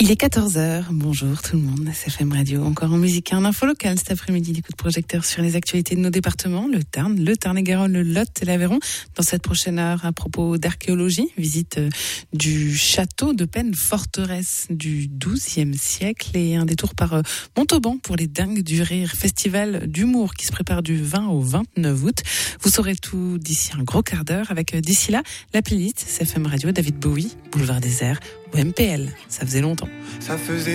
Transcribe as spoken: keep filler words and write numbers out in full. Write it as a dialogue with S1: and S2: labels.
S1: Il est quatorze heures, bonjour tout le monde, C F M Radio, encore en musique, un info local cet après-midi, des coups de projecteur sur les actualités de nos départements, le Tarn, le Tarn-et-Garonne, le Lot et l'Aveyron. Dans cette prochaine heure, à propos d'archéologie, visite du château de Pennes, forteresse du douzième siècle, et un détour par Montauban pour les Dingues du Rire, festival d'humour qui se prépare du vingt au vingt-neuf août. Vous saurez tout d'ici un gros quart d'heure avec d'ici là la playlist C F M Radio, David Bowie, Boulevard Désert ou M P L. Ça faisait longtemps.
S2: Ça faisait